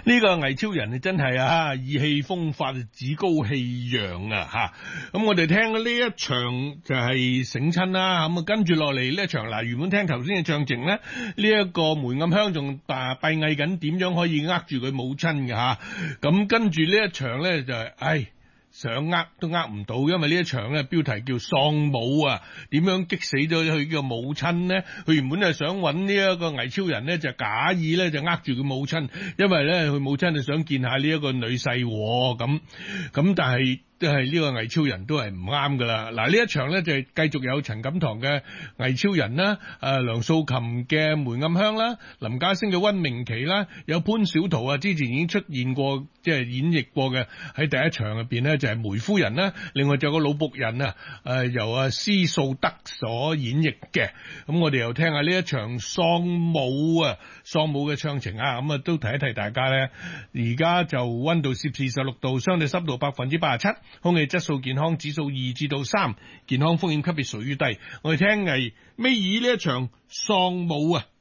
呢個魏超人真係啊，意氣風發，趾高氣揚啊吓！咁我哋聽呢一場就係醒親啦，咁啊跟住落嚟呢一場嗱，原本聽頭先嘅唱情咧，呢一個梅暗香仲閉翳緊點樣可以呃住佢母親嘅吓，咁跟住呢一場咧就係想呃都呃唔到，因為呢一場咧標題叫喪母啊，點樣激死咗佢嘅母親呢？佢原本係想揾呢一個魏超人呢，就假意咧就呃住佢母親，因為咧佢母親就想見下呢一個女婿咁，但係都係呢個魏超人都係唔啱噶啦。嗱，呢一場咧就係繼續有陳錦棠嘅魏超人啦，梁素琴嘅梅暗香啦，林家聲嘅溫明琪啦，有潘小桃啊，之前已經出現過，即係演繹過嘅，喺第一場入邊咧就係梅夫人啦，另外仲有個老僕人啊，由施素德所演繹嘅。咁我哋又聽下呢一場喪母嘅唱情啊，咁都提一提大家咧，而家就溫度攝氏16度，相對濕度87%，空氣質素健康指數2至3，健康風險級別屬於低。我哋聽係尾二呢一場喪母啊。